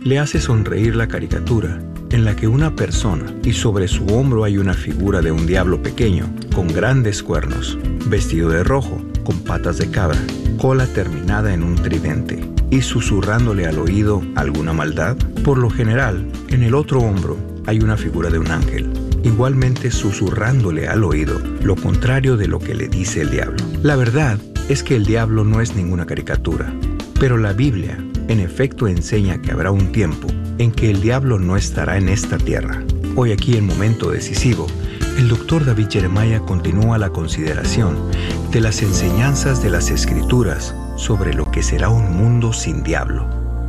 Le hace sonreír la caricatura en la que una persona y sobre su hombro hay una figura de un diablo pequeño con grandes cuernos, vestido de rojo, con patas de cabra, cola terminada en un tridente y susurrándole al oído alguna maldad? Por lo general, en el otro hombro hay una figura de un ángel, igualmente susurrándole al oído lo contrario de lo que le dice el diablo. La verdad es que el diablo no es ninguna caricatura, pero la Biblia en efecto enseña que habrá un tiempo en que el diablo no estará en esta tierra. Hoy aquí en Momento Decisivo, el Dr. David Jeremiah continúa la consideración de las enseñanzas de las Escrituras sobre lo que será un mundo sin diablo.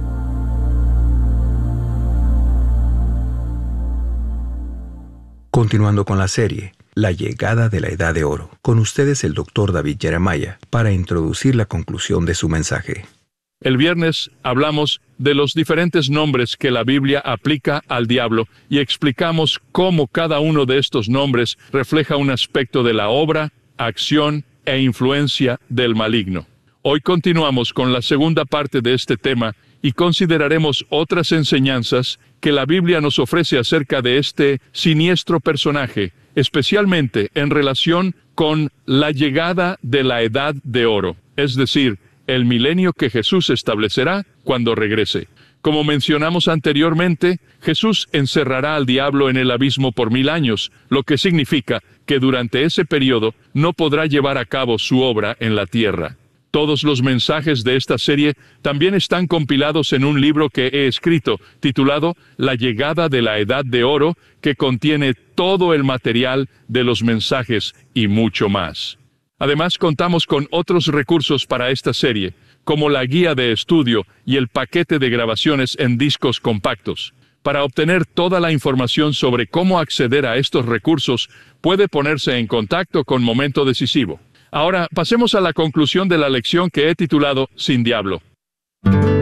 Continuando con la serie, La llegada de la Edad de Oro. Con ustedes el Dr. David Jeremiah para introducir la conclusión de su mensaje. El viernes hablamos de los diferentes nombres que la Biblia aplica al diablo y explicamos cómo cada uno de estos nombres refleja un aspecto de la obra, acción e influencia del maligno. Hoy continuamos con la segunda parte de este tema y consideraremos otras enseñanzas que la Biblia nos ofrece acerca de este siniestro personaje, especialmente en relación con la llegada de la Edad de Oro, es decir, el milenio que Jesús establecerá cuando regrese. Como mencionamos anteriormente, Jesús encerrará al diablo en el abismo por 1000 años, lo que significa que durante ese periodo no podrá llevar a cabo su obra en la tierra. Todos los mensajes de esta serie también están compilados en un libro que he escrito, titulado La llegada de la Edad de Oro, que contiene todo el material de los mensajes y mucho más. Además, contamos con otros recursos para esta serie, como la guía de estudio y el paquete de grabaciones en discos compactos. Para obtener toda la información sobre cómo acceder a estos recursos, puede ponerse en contacto con Momento Decisivo. Ahora, pasemos a la conclusión de la lección que he titulado Sin Diablo.